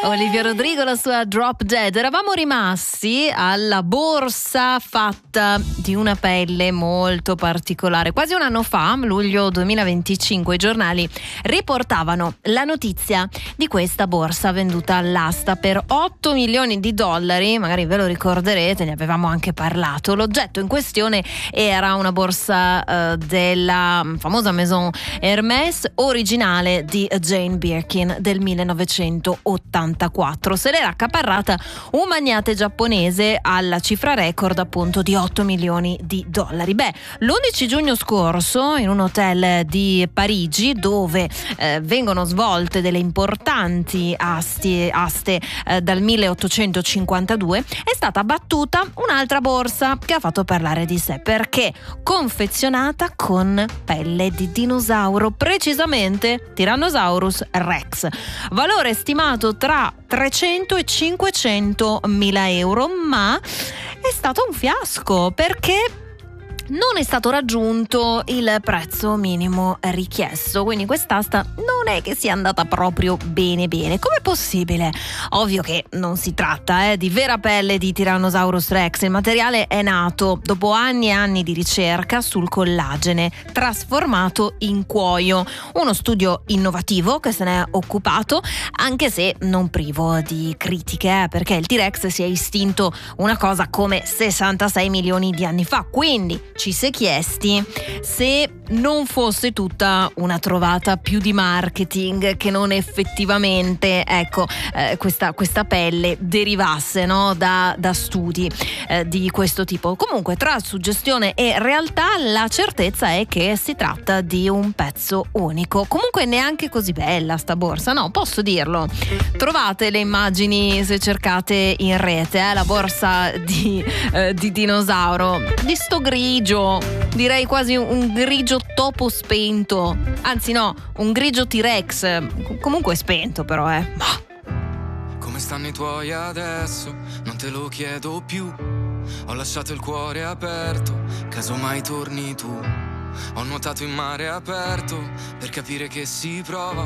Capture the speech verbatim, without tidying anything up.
Olivia Rodrigo, la sua Drop Dead. Eravamo rimasti alla borsa fatta di una pelle molto particolare. Quasi un anno fa, luglio duemilaventicinque, i giornali riportavano la notizia di questa borsa venduta all'asta per otto milioni di dollari. Magari ve lo ricorderete, ne avevamo anche parlato. L'oggetto in questione era una borsa eh, della famosa Maison Hermès, originale di Jane Birkin del millenovecentottantaquattro. Se l'era accaparrata un magnate giapponese alla cifra record appunto di otto milioni di dollari. Beh, l'undici giugno scorso, in un hotel di Parigi dove eh, vengono svolte delle importanti asti, aste eh, dal milleottocentocinquantadue, è stata battuta un'altra borsa che ha fatto parlare di sé, perché confezionata con pelle di dinosauro, precisamente Tyrannosaurus Rex. Valore stimato tra trecento e cinquecento mila euro, ma è stato un fiasco perché non è stato raggiunto il prezzo minimo richiesto, quindi quest'asta non è che sia andata proprio bene bene. Com'è possibile? Ovvio che non si tratta eh, di vera pelle di Tyrannosaurus Rex. Il materiale è nato dopo anni e anni di ricerca sul collagene trasformato in cuoio, uno studio innovativo che se ne è occupato, anche se non privo di critiche, eh, perché il T-Rex si è estinto una cosa come sessantasei milioni di anni fa, quindi ci si è chiesti se non fosse tutta una trovata più di marketing che non effettivamente ecco eh, questa, questa pelle derivasse no, da, da studi eh, di questo tipo. Comunque, tra suggestione e realtà, la certezza è che si tratta di un pezzo unico. Comunque neanche così bella sta borsa, no, posso dirlo. Trovate le immagini se cercate in rete, eh, la borsa di, eh, di dinosauro, di sto grigio, direi quasi un grigio topo spento, anzi no, un grigio T-Rex, comunque spento però eh. Ma come stanno i tuoi adesso? Non te lo chiedo più. Ho lasciato il cuore aperto, casomai torni tu. Ho nuotato in mare aperto per capire che si prova